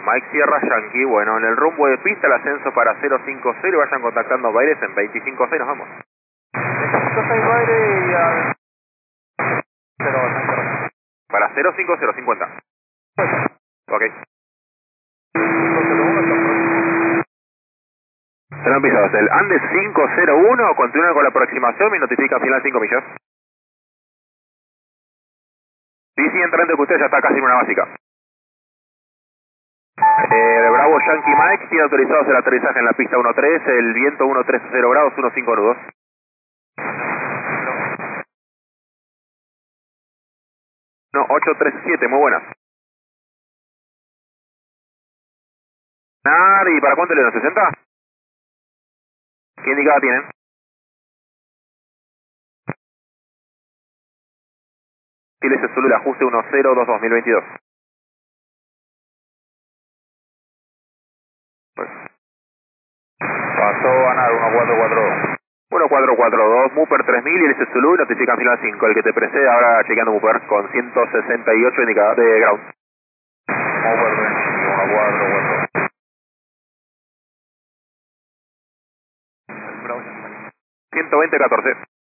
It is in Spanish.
Mike Sierra Yankee. Bueno, en el rumbo de pista el ascenso para 050 y vayan contactando Baires en 256, nos vamos. 256 Baires y a... Para 05050. Ok. Serán pisados. El Andes 501, continúen con la aproximación y notifica final 5 millas. Sí, sí, entrando que usted ya está casi en una básica. Bravo Yankee Mike, tiene autorizados el aterrizaje en la pista 13, el viento 130 grados, 15 nudos. No, 837, muy buenas. ¿Y para cuánto le dan? ¿60? ¿Qué indicada tienen? Chile Zulu, el ajuste 1022-2022. Pues. Pasó ANAR 1442. 1442, Mooper 3000 y el Zulu, notifican final 5. El que te precede ahora chequeando Mooper con 168 indicada de ground. Mooper 1442. 120-14.